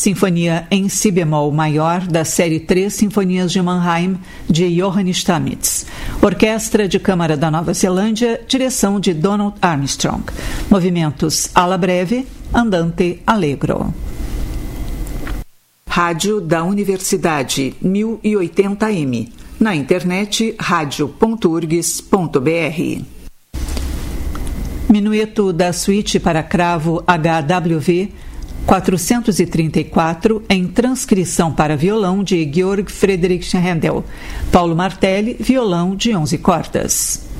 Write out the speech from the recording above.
Sinfonia em Si bemol maior da série 3 Sinfonias de Mannheim, de Johann Stamitz. Orquestra de Câmara da Nova Zelândia, direção de Donald Armstrong. Movimentos alla breve, andante allegro. Rádio da Universidade, 1080m. Na internet, radio.urgs.br. Minueto da Suíte para cravo HWV 434, em transcrição para violão de Georg Friedrich Händel. Paulo Martelli, violão de 11 cordas.